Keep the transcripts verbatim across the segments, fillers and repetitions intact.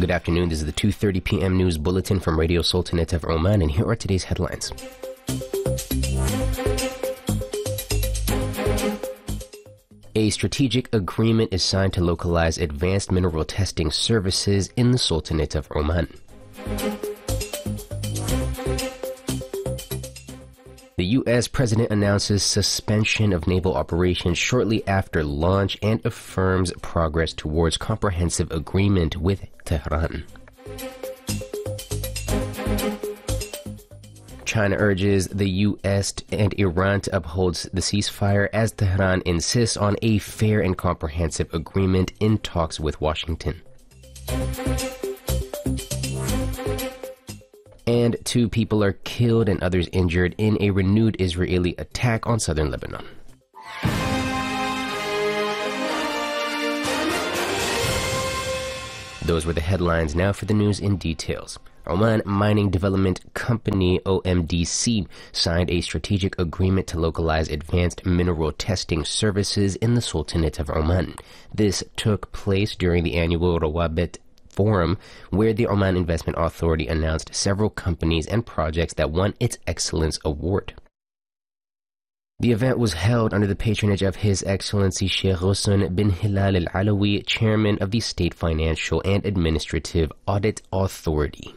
Good afternoon. This is the two thirty p m news bulletin from Radio Sultanate of Oman, and here are today's headlines. A strategic agreement is signed to localize advanced mineral testing services in the Sultanate of Oman. The U S president announces suspension of naval operations shortly after launch and affirms progress towards comprehensive agreement with Tehran. China urges the U S and Iran to uphold the ceasefire as Tehran insists on a fair and comprehensive agreement in talks with Washington. And two people are killed and others injured in a renewed Israeli attack on southern Lebanon. Those were the headlines. Now for the news in details. Oman Mining Development Company, O M D C, signed a strategic agreement to localize advanced mineral testing services in the Sultanate of Oman. This took place during the annual Rawabit Forum, where the Oman Investment Authority announced several companies and projects that won its Excellence Award. The event was held under the patronage of His Excellency Sheikh Ghassan bin Hilal Al Alawi, Chairman of the State Financial and Administrative Audit Authority.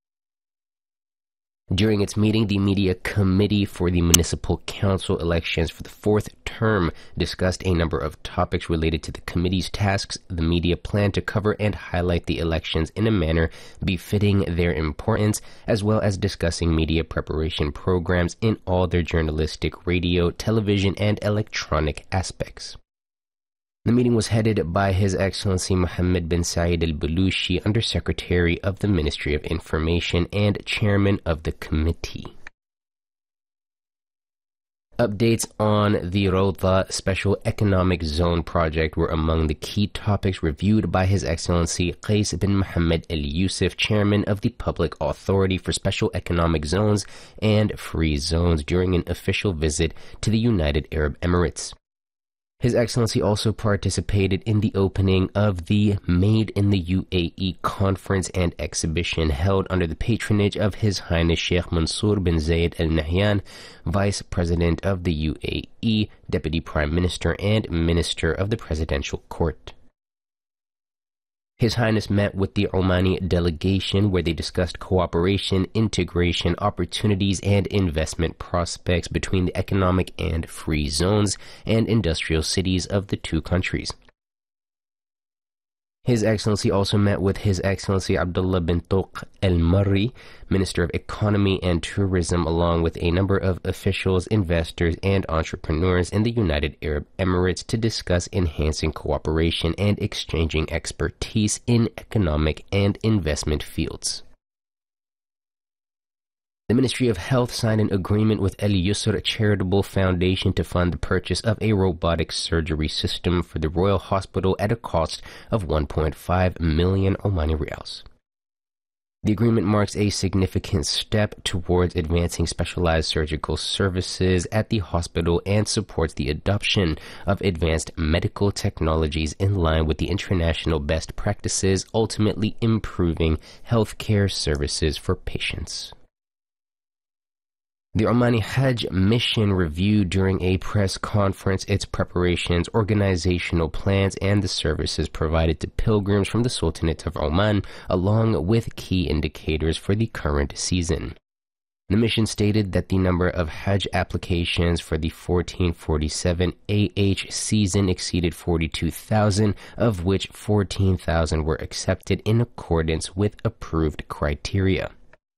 During its meeting, the Media Committee for the Municipal Council elections for the fourth term discussed a number of topics related to the committee's tasks. The media plan to cover and highlight the elections in a manner befitting their importance, as well as discussing media preparation programs in all their journalistic, radio, television, and electronic aspects. The meeting was headed by His Excellency Mohammed bin Saeed Al-Balushi, Undersecretary of the Ministry of Information and Chairman of the committee. Updates on the Rawda Special Economic Zone project were among the key topics reviewed by His Excellency Qais bin Mohammed Al Yusuf, Chairman of the Public Authority for Special Economic Zones and Free Zones, during an official visit to the United Arab Emirates. His Excellency also participated in the opening of the Made in the U A E conference and exhibition held under the patronage of His Highness Sheikh Mansour bin Zayed Al Nahyan, Vice President of the U A E, Deputy Prime Minister, and Minister of the Presidential Court. His Highness met with the Omani delegation, where they discussed cooperation, integration, opportunities, and investment prospects between the economic and free zones and industrial cities of the two countries. His Excellency also met with His Excellency Abdullah bin Tuq Al-Marri, Minister of Economy and Tourism, along with a number of officials, investors, and entrepreneurs in the United Arab Emirates to discuss enhancing cooperation and exchanging expertise in economic and investment fields. The Ministry of Health signed an agreement with Al Yusr Charitable Foundation to fund the purchase of a robotic surgery system for the Royal Hospital at a cost of one point five million Omani Riyals. The agreement marks a significant step towards advancing specialized surgical services at the hospital and supports the adoption of advanced medical technologies in line with the international best practices, ultimately improving healthcare services for patients. The Omani Hajj Mission reviewed during a press conference its preparations, organizational plans, and the services provided to pilgrims from the Sultanate of Oman, along with key indicators for the current season. The mission stated that the number of Hajj applications for the fourteen forty-seven A H season exceeded forty-two thousand, of which fourteen thousand were accepted in accordance with approved criteria.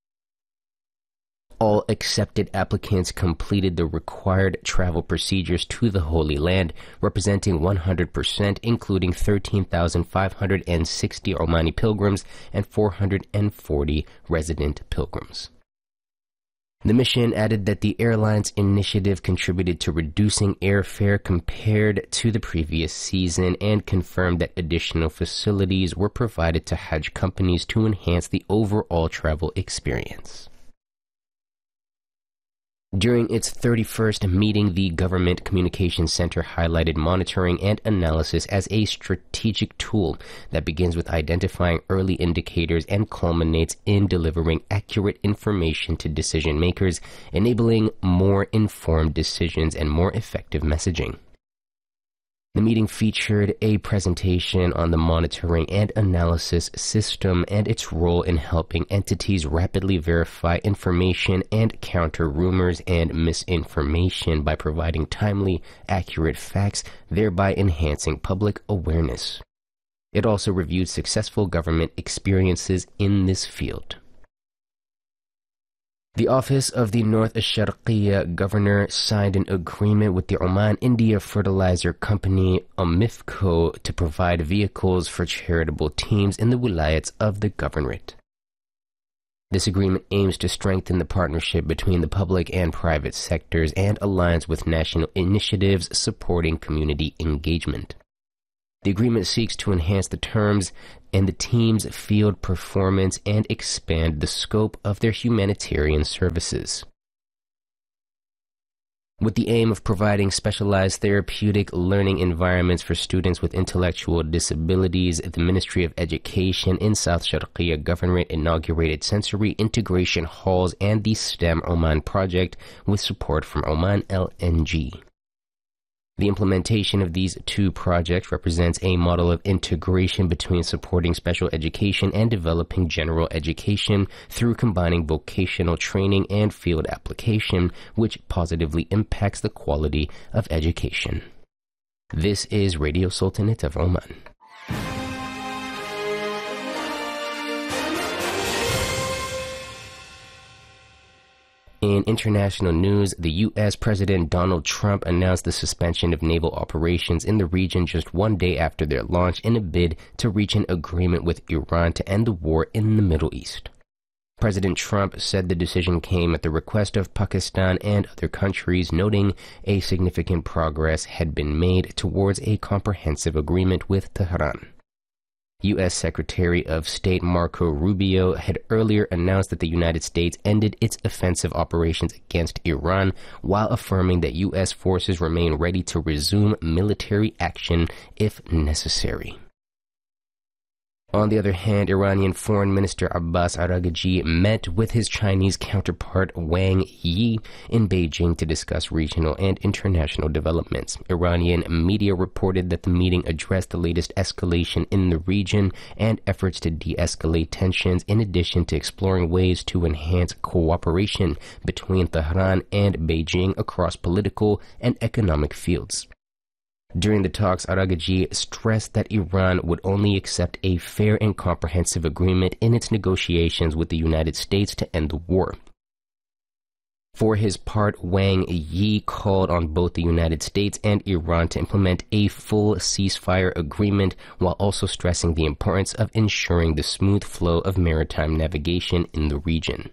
All accepted applicants completed the required travel procedures to the Holy Land, representing one hundred percent, including thirteen thousand five hundred sixty Omani pilgrims and four hundred forty resident pilgrims. The mission added that the airline's initiative contributed to reducing airfare compared to the previous season and confirmed that additional facilities were provided to Hajj companies to enhance the overall travel experience. During its thirty-first meeting, the Government Communications Center highlighted monitoring and analysis as a strategic tool that begins with identifying early indicators and culminates in delivering accurate information to decision makers, enabling more informed decisions and more effective messaging. The meeting featured a presentation on the monitoring and analysis system and its role in helping entities rapidly verify information and counter rumors and misinformation by providing timely, accurate facts, thereby enhancing public awareness. It also reviewed successful government experiences in this field. The Office of the North Sharqiya Governor signed an agreement with the Oman India Fertilizer Company, OMIFCO, to provide vehicles for charitable teams in the wilayats of the governorate. This agreement aims to strengthen the partnership between the public and private sectors and aligns with national initiatives supporting community engagement. The agreement seeks to enhance the terms and the team's field performance and expand the scope of their humanitarian services. With the aim of providing specialized therapeutic learning environments for students with intellectual disabilities, the Ministry of Education in South Sharqiya Governorate inaugurated sensory integration halls and the STEM Oman project with support from Oman L N G. The implementation of these two projects represents a model of integration between supporting special education and developing general education through combining vocational training and field application, which positively impacts the quality of education. This is Radio Sultanate of Oman. In international news, the U S President Donald Trump announced the suspension of naval operations in the region just one day after their launch in a bid to reach an agreement with Iran to end the war in the Middle East. President Trump said the decision came at the request of Pakistan and other countries, noting a significant progress had been made towards a comprehensive agreement with Tehran. U S Secretary of State Marco Rubio had earlier announced that the United States ended its offensive operations against Iran, while affirming that U S forces remain ready to resume military action if necessary. On the other hand, Iranian Foreign Minister Abbas Araghchi met with his Chinese counterpart Wang Yi in Beijing to discuss regional and international developments. Iranian media reported that the meeting addressed the latest escalation in the region and efforts to de-escalate tensions, in addition to exploring ways to enhance cooperation between Tehran and Beijing across political and economic fields. During the talks, Araghchi stressed that Iran would only accept a fair and comprehensive agreement in its negotiations with the United States to end the war. For his part, Wang Yi called on both the United States and Iran to implement a full ceasefire agreement, while also stressing the importance of ensuring the smooth flow of maritime navigation in the region.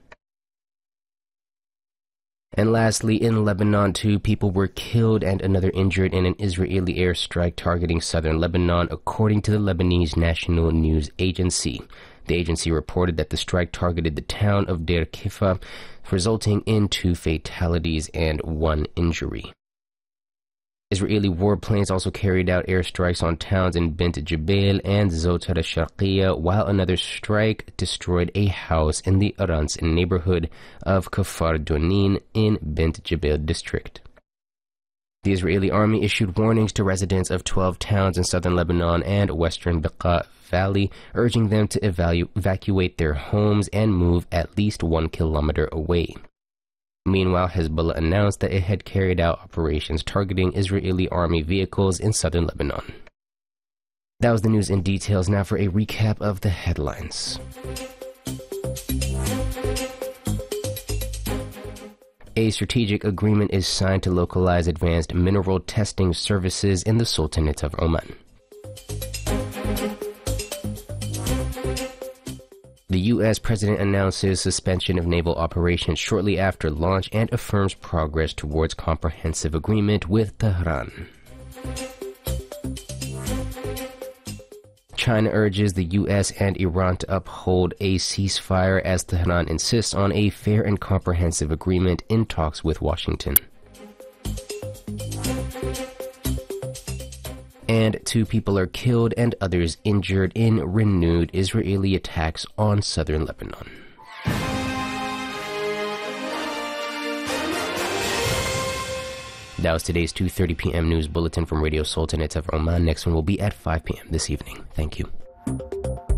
And lastly, in Lebanon, two people were killed and another injured in an Israeli airstrike targeting southern Lebanon, according to the Lebanese National News Agency. The agency reported that the strike targeted the town of Deir Kifa, resulting in two fatalities and one injury. Israeli warplanes also carried out airstrikes on towns in Bint Jbeil and Zotar al-Sharqiya, while another strike destroyed a house in the Arans neighborhood of Kafar Donin in Bint Jbeil district. The Israeli army issued warnings to residents of twelve towns in southern Lebanon and western Beqa Valley, urging them to evalu- evacuate their homes and move at least one kilometer away. Meanwhile, Hezbollah announced that it had carried out operations targeting Israeli army vehicles in southern Lebanon. That was the news in details. Now for a recap of the headlines. A strategic agreement is signed to localize advanced mineral testing services in the Sultanate of Oman. The U S president announces suspension of naval operations shortly after launch and affirms progress towards comprehensive agreement with Tehran. China urges the U S and Iran to uphold a ceasefire as Tehran insists on a fair and comprehensive agreement in talks with Washington. And two people are killed and others injured in renewed Israeli attacks on southern Lebanon. That was today's two thirty p.m. news bulletin from Radio Sultanate of Oman. Next one will be at five p.m. this evening. Thank you.